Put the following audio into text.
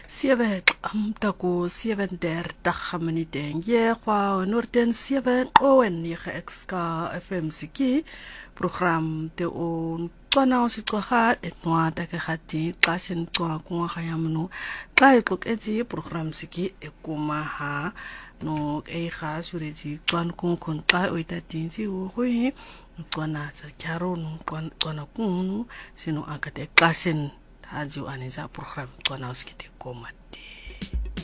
7 amtaku 37 minuten kwa Norden 7 owen exka FM siki program te on tswana o sitwaga etwa ta ke gati xa sentwa ku ga ya mno xa iqoqetse program siki ekuma ha no e ga suretse tswan ku konxa o itatinzi o hui tswana tsa kyaro no tswana ku sino akate xa sen haji anisa program tswana o sikite komate